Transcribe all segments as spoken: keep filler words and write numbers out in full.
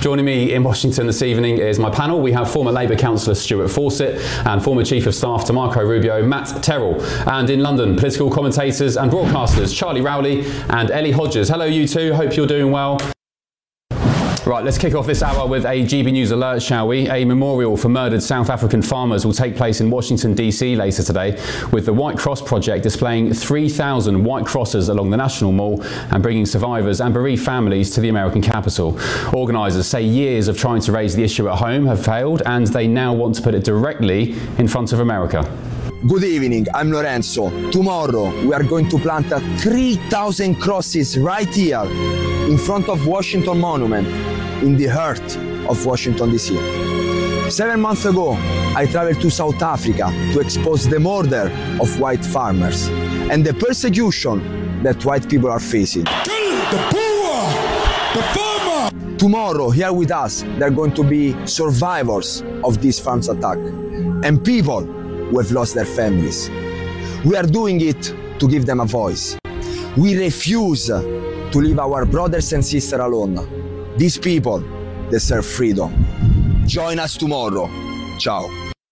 Joining me in Washington this evening is my panel. We have former Labour councillor Stuart Fawcett and former Chief of Staff to Marco Rubio, Matt Terrell. And in London, political commentators and broadcasters Charlie Rowley and Ellie Hodges. Hello you two, hope you're doing well. Right, let's kick off this hour with a G B News alert, shall we? A memorial for murdered South African farmers will take place in Washington, D C later today, with the White Cross Project displaying three thousand white crosses along the National Mall and bringing survivors and bereaved families to the American capital. Organisers say years of trying to raise the issue at home have failed, and they now want to put it directly in front of America. Good evening, I'm Lorenzo. Tomorrow we are going to plant three thousand crosses right here in front of Washington Monument, in the heart of Washington, D C. Seven months ago, I traveled to South Africa to expose the murder of white farmers and the persecution that white people are facing. Kill the poor, the farmer! Tomorrow, here with us, there are going to be survivors of this farm's attack and people who have lost their families. We are doing it to give them a voice. We refuse to leave our brothers and sisters alone. These people deserve freedom. Join us tomorrow. Ciao.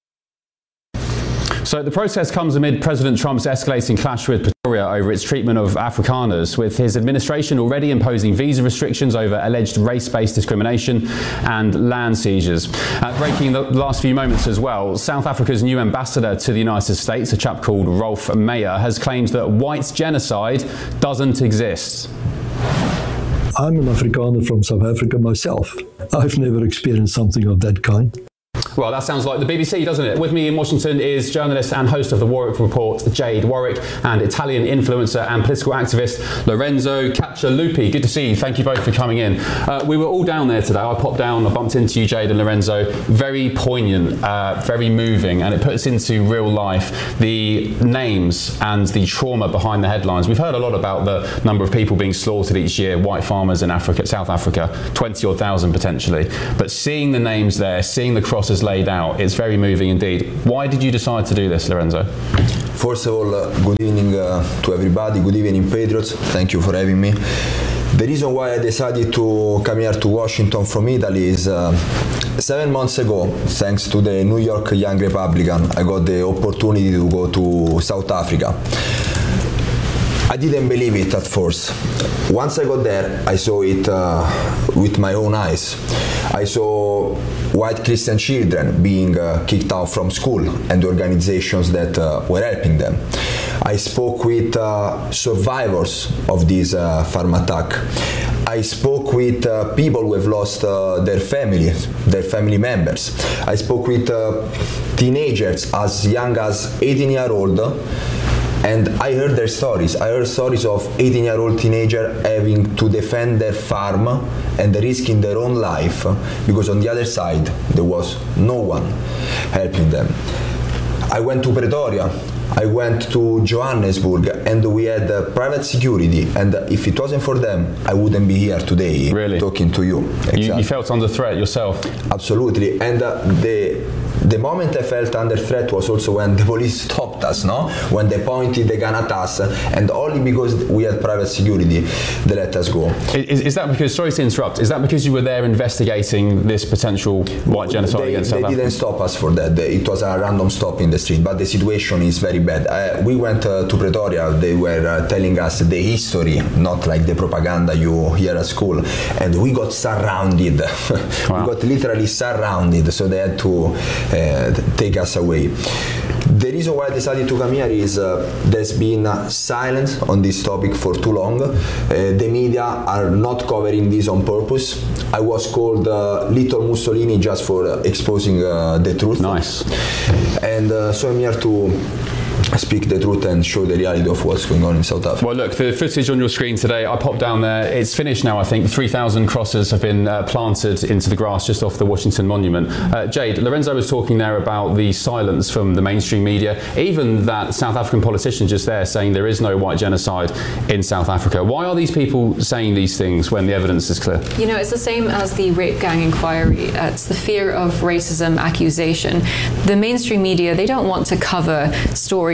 So the protest comes amid President Trump's escalating clash with Pretoria over its treatment of Afrikaners, with his administration already imposing visa restrictions over alleged race-based discrimination and land seizures. Uh, breaking the last few moments as well, South Africa's new ambassador to the United States, a chap called Rolf Meyer, has claimed that white genocide doesn't exist. I'm an Afrikaner from South Africa myself. I've never experienced something of that kind. Well, that sounds like the B B C, doesn't it? With me in Washington is journalist and host of the Warwick Report, Jade Warwick, and Italian influencer and political activist Lorenzo Caccialupi. Good to see you. Thank you both for coming in. Uh, we were all down there today. I popped down, I bumped into you, Jade and Lorenzo. Very poignant, uh, very moving, and it puts into real life the names and the trauma behind the headlines. We've heard a lot about the number of people being slaughtered each year, white farmers in Africa, South Africa, twenty or thousand potentially. But seeing the names there, seeing the crosses laid out, it's very moving indeed. Why did you decide to do this, Lorenzo? First of all, uh, good evening uh, to everybody. Good evening, Patriots. Thank you for having me. The reason why I decided to come here to Washington from Italy is uh, seven months ago, thanks to the New York Young Republican, I got the opportunity to go to South Africa. I didn't believe it at first. Once I got there, I saw it uh, with my own eyes. I saw white Christian children being uh, kicked out from school and the organizations that uh, were helping them. I spoke with uh, survivors of this uh, farm attack. I spoke with uh, people who have lost uh, their families, their family members. I spoke with uh, teenagers as young as eighteen years old. And I heard their stories. I heard stories of eighteen-year-old teenager having to defend their farm and risking their own life because on the other side there was no one helping them. I went to Pretoria. I went to Johannesburg, and we had uh, private security, and if it wasn't for them, I wouldn't be here today really? talking to you. Exactly. you. You felt under threat yourself? Absolutely, and uh, the the moment I felt under threat was also when the police stopped us, no? When they pointed the gun at us, and only because we had private security, they let us go. Is, is that because, sorry to interrupt, is that because you were there investigating this potential white genocide they, against South Africa? They didn't stop us for that. It was a random stop in the street, but the situation is very bad. Uh, we went uh, to Pretoria. They were uh, telling us the history, not like the propaganda you hear at school, and we got surrounded. Wow. We got literally surrounded, so they had to uh, take us away. The reason why I decided to come here is uh, there's been uh, silence on this topic for too long. Uh, the media are not covering this on purpose. I was called uh, Little Mussolini just for uh, exposing uh, the truth. Nice. And uh, so I'm here to speak the truth and show the reality of what's going on in South Africa. Well, look, the footage on your screen today, I popped down there. It's finished now, I think. three thousand crosses have been uh, planted into the grass just off the Washington Monument. Uh, Jade, Lorenzo was talking there about the silence from the mainstream media, even that South African politician just there saying there is no white genocide in South Africa. Why are these people saying these things when the evidence is clear? You know, it's the same as the rape gang inquiry. Uh, it's the fear of racism accusation. The mainstream media, they don't want to cover stories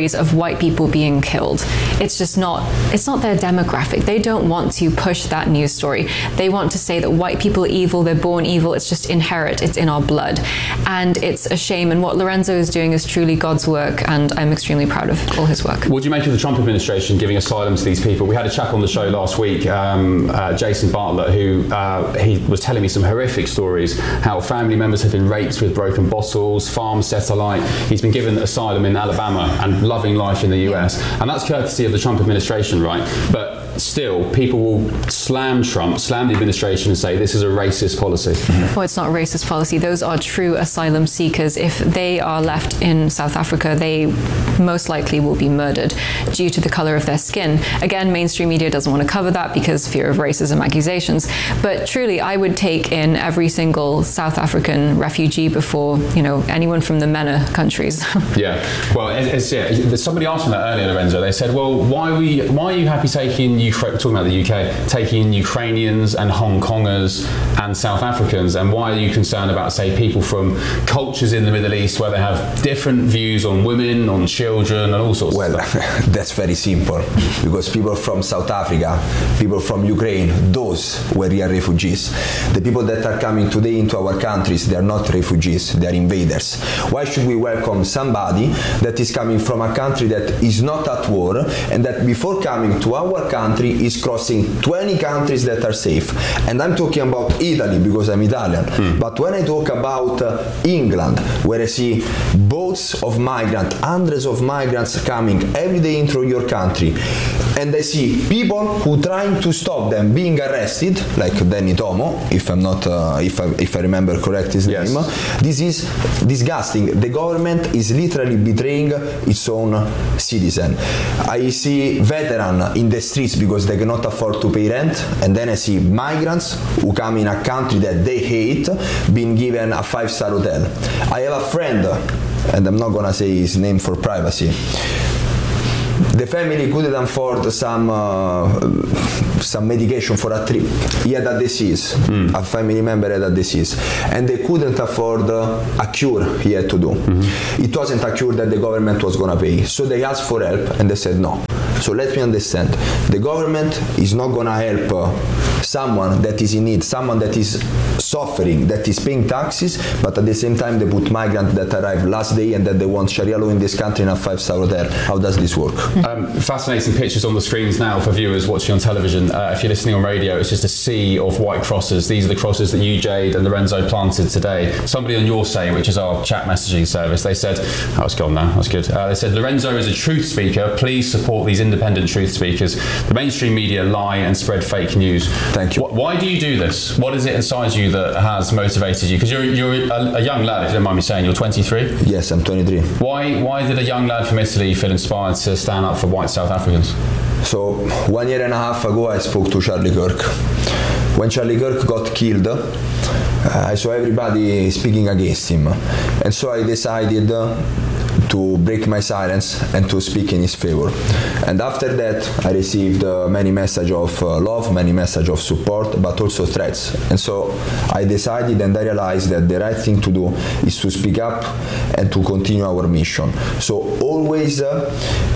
stories of white people being killed. It's just not, it's not their demographic. They don't want to push that news story. They want to say that white people are evil, they're born evil, it's just inherent, it's in our blood. And it's a shame, and what Lorenzo is doing is truly God's work, and I'm extremely proud of all his work. What do you make of the Trump administration giving asylum to these people? We had a chap on the show last week, um, uh, Jason Bartlett, who uh, he was telling me some horrific stories, how family members have been raped with broken bottles, farms set alight. He's been given asylum in Alabama and loving life in the U S. And that's courtesy of the Trump administration, right? But still, people will slam Trump, slam the administration and say this is a racist policy. Well, it's not a racist policy. Those are true asylum seekers. If they are left in South Africa, they most likely will be murdered due to the color of their skin. Again, mainstream media doesn't want to cover that because fear of racism accusations. But truly, I would take in every single South African refugee before, you know, anyone from the MENA countries. Yeah. Well, it's, it's, yeah. Somebody asked me that earlier, Lorenzo. They said, well, why are we, why are you happy taking Ukraine, talking about the U K, taking Ukrainians and Hong Kongers and South Africans, and why are you concerned about, say, people from cultures in the Middle East where they have different views on women, on children, and all sorts well, of stuff? That's very simple, because people from South Africa, people from Ukraine, those were real refugees. The people that are coming today into our countries, they are not refugees, they are invaders. Why should we welcome somebody that is coming from a country that is not at war, and that before coming to our country is crossing twenty countries that are safe? And I'm talking about Italy because I'm Italian. Mm. But when I talk about uh, England, where I see boats of migrants, hundreds of migrants coming every day into your country, and I see people who trying to stop them being arrested, like Danny Tomo, if I'm not, uh, if I if I remember correct his yes. name. This is disgusting. The government is literally betraying its own citizen. I see veterans in the streets because they cannot afford to pay rent, and then I see migrants who come in a country that they hate being given a five-star hotel. I have a friend, and I'm not gonna say his name for privacy. The family couldn't afford some uh, some medication for a trip. He had a disease. Mm. A family member had a disease, and they couldn't afford uh, a cure he had to do. Mm-hmm. It wasn't a cure that the government was gonna pay. So they asked for help, and they said no. So let me understand. The government is not gonna help uh, someone that is in need, someone that is suffering, that is paying taxes, but at the same time they put migrants that arrived last day and that they want Sharia law in this country in a five-star hotel. How does this work? Um, fascinating pictures on the screens now for viewers watching on television. Uh, if you're listening on radio, it's just a sea of white crosses. These are the crosses that you, Jade, and Lorenzo planted today. Somebody on Your Say, which is our chat messaging service, they said, oh, it's gone now, that's good. Uh, they said, Lorenzo is a truth speaker. Please support these independent truth speakers. The mainstream media lie and spread fake news. Thank you. Wh- why do you do this? What is it inside you that has motivated you? Because you're, you're a, a young lad, if you don't mind me saying. You're twenty-three? Yes, I'm twenty-three. Why, why did a young lad from Italy feel inspired to stand up for white South Africans? So one year and a half ago I spoke to Charlie Kirk. When Charlie Kirk got killed, uh, I saw everybody speaking against him, and so I decided uh, to break my silence and to speak in his favor. And after that I received uh, many messages of uh, love, many messages of support, but also threats. And so I decided and I realized that the right thing to do is to speak up and to continue our mission. So always uh,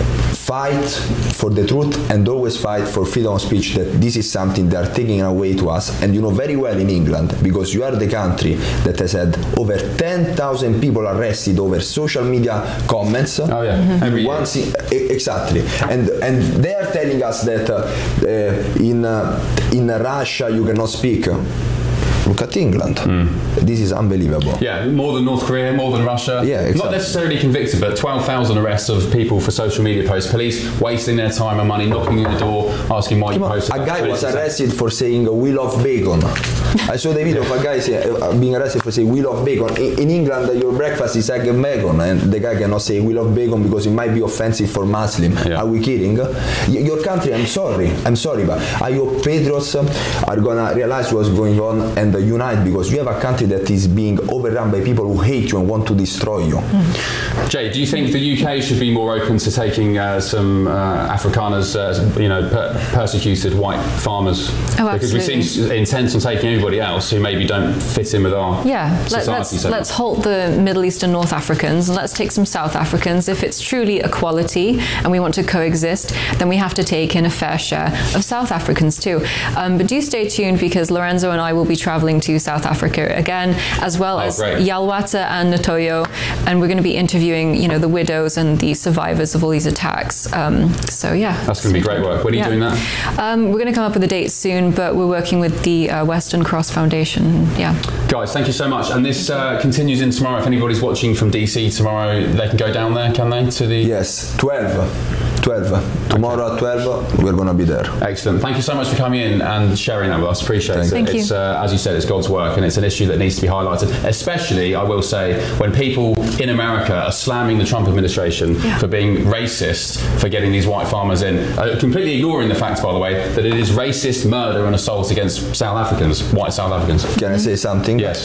fight for the truth and always fight for freedom of speech, that this is something they are taking away to us. And you know very well in England, because you are the country that has had over ten thousand people arrested over social media comments. Oh yeah, mm-hmm. Every year. Once in, exactly. And and they are telling us that uh, uh, in uh, in Russia you cannot speak. Look at England. Mm. This is unbelievable. Yeah, more than North Korea, more than Russia. Yeah, exactly. Not necessarily convicted, but twelve thousand arrests of people for social media posts. Police wasting their time and money, knocking on the door, asking why you posted. A guy was arrested for saying "we love bacon." I saw the video of a guy say, uh, being arrested for saying "we love bacon." In, in England, your breakfast is egg and bacon, and the guy cannot say "we love bacon" because it might be offensive for Muslim. Yeah. Are we kidding? Your country, I'm sorry, I'm sorry, but I hope patriots are gonna realize what's going on and and unite, because you have a country that is being overrun by people who hate you and want to destroy you. Mm. Jay, do you think the U K should be more open to taking uh, some uh, Afrikaners, uh, you know, per- persecuted white farmers? Oh, because we seem intent on taking everybody else who maybe don't fit in with our yeah. society. Let, let's, so let's halt the Middle East and North Africans, and let's take some South Africans. If it's truly equality and we want to coexist, then we have to take in a fair share of South Africans too. Um, but do stay tuned, because Lorenzo and I will be traveling to South Africa again, as well oh, as great. Yalwata and Ntoyo, and we're going to be interviewing, you know, the widows and the survivors of all these attacks. Um, so yeah, that's going to be great work. When are you yeah. doing that? Um, we're going to come up with a date soon, but we're working with the uh, Western Cross Foundation. Yeah, guys, thank you so much. And this uh, continues in tomorrow. If anybody's watching from D C tomorrow, they can go down there, can they? To the yes, twelve. twelve. Tomorrow okay. at twelve, we're going to be there. Excellent. Thank you so much for coming in and sharing that with us. Appreciate Thank it. Thank it's, you. Uh, as you said, it's God's work, and it's an issue that needs to be highlighted, especially, I will say, when people in America are slamming the Trump administration yeah. for being racist, for getting these white farmers in, uh, completely ignoring the fact, by the way, that it is racist murder and assault against South Africans, white South Africans. Can I say something? Yes.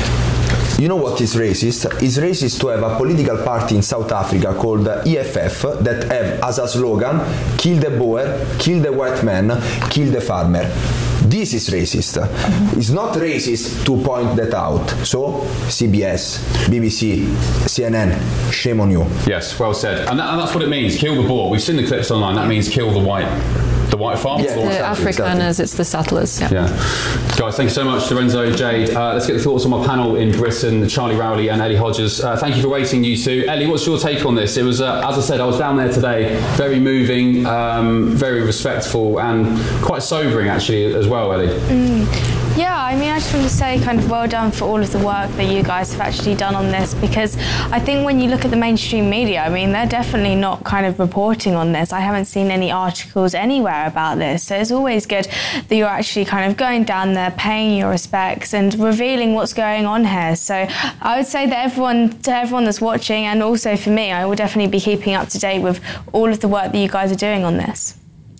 You know what is racist? It's racist to have a political party in South Africa called E F F that have as a slogan, kill the Boer, kill the white man, kill the farmer. This is racist. Mm-hmm. It's not racist to point that out. So, C B S, B B C, C N N, shame on you. Yes, well said. And, that, and that's what it means, kill the Boer. We've seen the clips online. That means kill the white the white farmers. It's the Afrikaners, it's the settlers. Yeah. yeah. Guys, thank you so much, Lorenzo, Jade. Uh, let's get the thoughts on my panel in Britain, Charlie Rowley and Ellie Hodges. Uh, thank you for waiting, you two. Ellie, what's your take on this? It was, uh, as I said, I was down there today. Very moving, um, very respectful, and quite sobering, actually, as well, Ellie. Mm. Yeah, I mean, I just want to say kind of well done for all of the work that you guys have actually done on this, because I think when you look at the mainstream media, I mean, they're definitely not kind of reporting on this. I haven't seen any articles anywhere about this. So it's always good that you're actually kind of going down there, paying your respects and revealing what's going on here. So I would say that everyone, to everyone that's watching, and also for me, I will definitely be keeping up to date with all of the work that you guys are doing on this.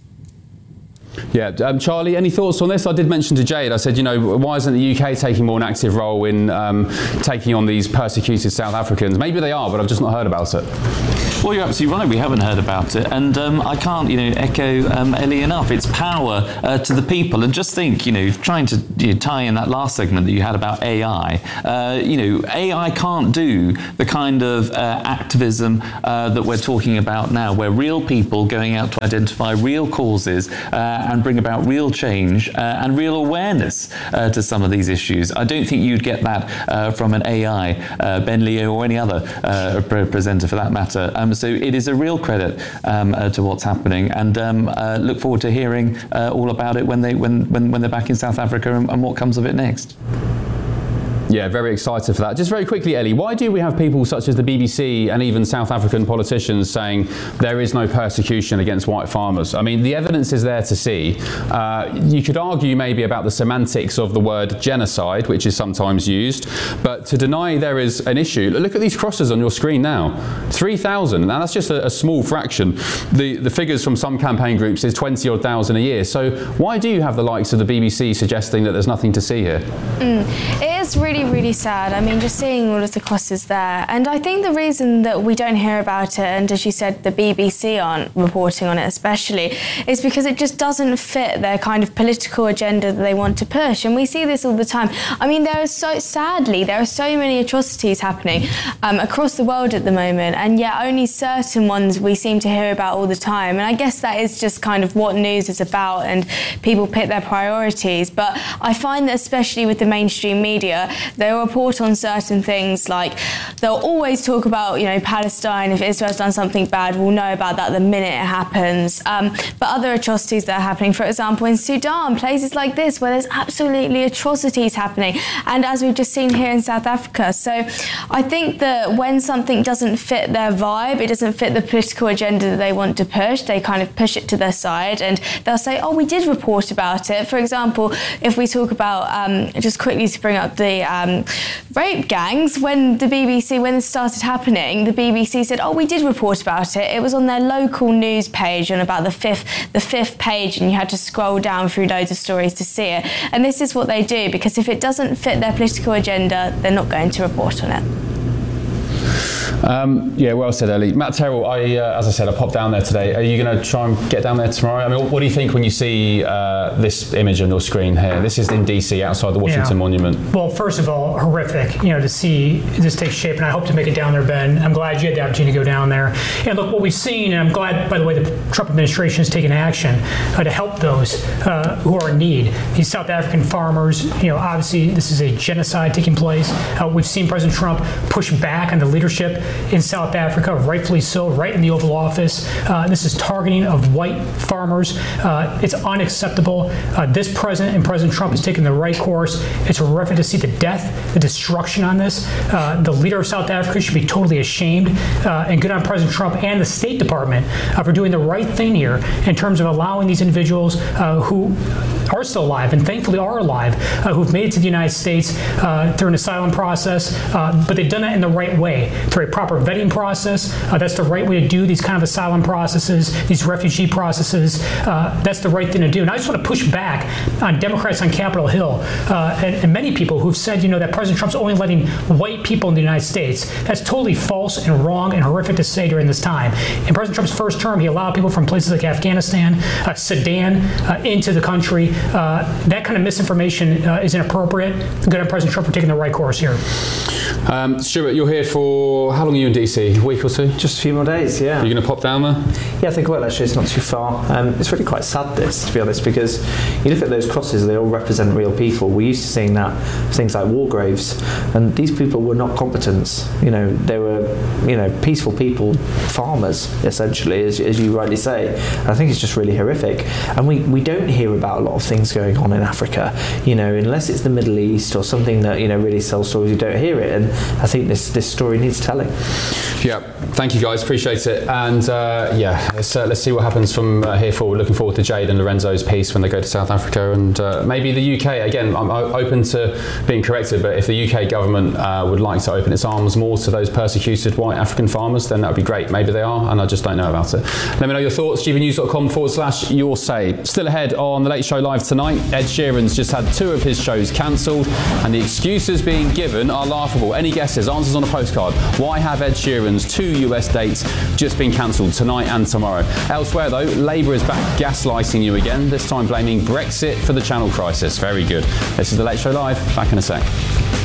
Yeah, um, Charlie, any thoughts on this? I did mention to Jade, I said, you know, why isn't the U K taking more an active role in um, taking on these persecuted South Africans? Maybe they are, but I've just not heard about it. Well, you're absolutely right. We haven't heard about it, and um, I can't, you know, echo um, Ellie enough. It's power uh, to the people, and just think, you know, trying to you know, tie in that last segment that you had about A I. Uh, you know, A I can't do the kind of uh, activism uh, that we're talking about now, where real people going out to identify real causes uh, and bring about real change uh, and real awareness uh, to some of these issues. I don't think you'd get that uh, from an A I, uh, Ben Leo, or any other uh, pre- presenter for that matter. Um, so it is a real credit um, uh, to what's happening, and um, uh, look forward to hearing uh, all about it when they when when, when they're back in South Africa and, and what comes of it next. Yeah, very excited for that. Just very quickly, Ellie, why do we have people such as the B B C and even South African politicians saying there is no persecution against white farmers? I mean, the evidence is there to see. Uh, you could argue maybe about the semantics of the word genocide, which is sometimes used, but to deny there is an issue, look at these crosses on your screen now. three thousand, now that's just a, a small fraction. The, the figures from some campaign groups is twenty odd thousand a year. So why do you have the likes of the B B C suggesting that there's nothing to see here? Mm. It is really really sad. I mean, just seeing all of the crosses there, and I think the reason that we don't hear about it, and as you said, the B B C aren't reporting on it especially, is because it just doesn't fit their kind of political agenda that they want to push. And we see this all the time. I mean, there are so sadly there are so many atrocities happening um, across the world at the moment, and yet only certain ones we seem to hear about all the time. And I guess that is just kind of what news is about, and people pick their priorities. But I find that especially with the mainstream media, they'll report on certain things, like they'll always talk about, you know, Palestine. If Israel's done something bad, we'll know about that the minute it happens. Um, but other atrocities that are happening, for example, in Sudan, places like this where there's absolutely atrocities happening, and as we've just seen here in South Africa. So I think that when something doesn't fit their vibe, it doesn't fit the political agenda that they want to push, they kind of push it to their side, and they'll say, oh, we did report about it. For example, if we talk about, um, just quickly to bring up the um, rape gangs, when the B B C obviously when this started happening, the B B C said, oh, we did report about it. It was on their local news page on about the fifth, the fifth page, and you had to scroll down through loads of stories to see it. And this is what they do, because if it doesn't fit their political agenda, they're not going to report on it. Um, yeah, well said, Ellie. Matt Terrell, I, uh, as I said, I popped down there today. Are you going to try and get down there tomorrow? I mean, what do you think when you see uh, this image on your screen here? This is in D C, outside the Washington yeah. Monument. Well, first of all, horrific, you know, to see this take shape, and I hope to make it down there, Ben. I'm glad you had the opportunity to go down there. And look, what we've seen, and I'm glad, by the way, the Trump administration has taken action uh, to help those uh, who are in need. These South African farmers, you know, obviously this is a genocide taking place. Uh, we've seen President Trump push back on the leadership in South Africa, rightfully so, right in the Oval Office. Uh, this is targeting of white farmers. Uh, it's unacceptable. Uh, this president and President Trump has taken the right course. It's horrific to see the death, the destruction on this. Uh, the leader of South Africa should be totally ashamed, uh, and good on President Trump and the State Department uh, for doing the right thing here in terms of allowing these individuals uh, who are still alive, and thankfully are alive, uh, who've made it to the United States uh, through an asylum process, uh, but they've done that in the right way, through a proper vetting process. Uh, that's the right way to do these kind of asylum processes, these refugee processes. Uh, that's the right thing to do. And I just want to push back on Democrats on Capitol Hill uh, and, and many people who've said, you know, that President Trump's only letting white people in the United States. That's totally false and wrong and horrific to say during this time. In President Trump's first term, he allowed people from places like Afghanistan, uh, Sudan, uh, into the country. Uh, that kind of misinformation uh, is inappropriate. Good on President Trump for taking the right course here. Um, Stuart, you're here for, how long are you in D C? A week or two? Just a few more days, yeah. Are you going to pop down there? Yeah, I think I will, actually. It's not too far. Um, it's really quite sad, this, to be honest, because you look at those crosses, they all represent real people. We're used to seeing that for things like war graves, and these people were not combatants. You know, they were, you know, peaceful people, farmers, essentially, as, as you rightly say. And I think it's just really horrific. And we, we don't hear about a lot of things going on in Africa, you know, unless it's the Middle East or something that, you know, really sells stories, you don't hear it. And I think this, this story needs telling. Yeah, thank you guys, appreciate it. And uh, yeah, let's, uh, let's see what happens from uh, here forward. Looking forward to Jade and Lorenzo's piece when they go to South Africa, and uh, maybe the U K. Again, I'm open to being corrected, but if the U K government uh, would like to open its arms more to those persecuted white African farmers, then that would be great. Maybe they are, and I just don't know about it. Let me know your thoughts, gvnews.com forward slash your say. Still ahead on The Late Show Live tonight, Ed Sheeran's just had two of his shows cancelled, and the excuses being given are laughable. Any guesses? Answers on a postcard. Why have Ed Sheeran's two U S dates just been cancelled tonight and tomorrow? Elsewhere though, Labour is back gaslighting you again, this time blaming Brexit for the Channel crisis. Very good. This is The Late Show Live. Back in a sec.